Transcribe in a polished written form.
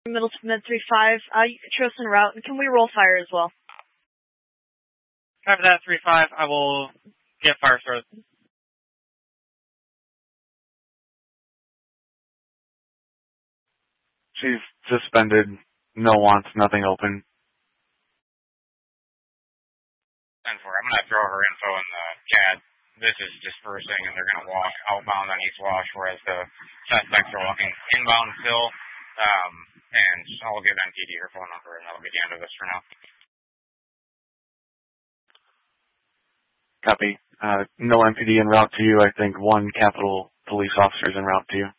Middle to mid 3-5. You can show us en route, and can we roll fire as well? After that, 3-5, I will get fire started. She's suspended. No wants, nothing open. 10-4. I'm going to throw her info in the chat. This is dispersing, and they're going to walk outbound on East Wash, whereas the suspects are walking inbound still. And I'll give MTD her phone number, and that'll be the end of this for now. Copy. No MPD en route to you. I think one Capitol police officer is en route to you.